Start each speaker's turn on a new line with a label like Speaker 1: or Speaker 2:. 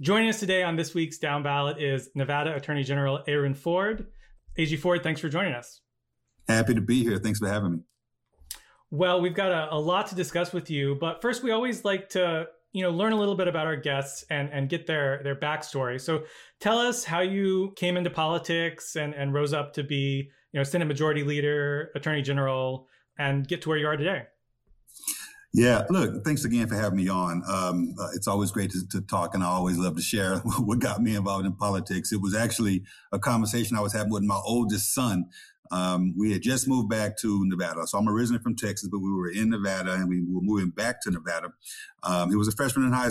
Speaker 1: Joining us today on this week's Down Ballot is Nevada Attorney General Aaron Ford. AG Ford, thanks for joining us.
Speaker 2: Happy to be here. Thanks for having me.
Speaker 1: Well, we've got a lot to discuss with you, but first we always like to learn a little bit about our guests and get their backstory. So tell us how you came into politics and rose up to be Senate Majority Leader, Attorney General, and get to where you are today.
Speaker 2: Yeah, look, thanks again for having me on. It's always great to talk, and I always love to share what got me involved in politics. It was actually a conversation I was having with my oldest son. We had just moved back to Nevada. So I'm originally from Texas, but we were in Nevada and we were moving back to Nevada. He was a freshman in high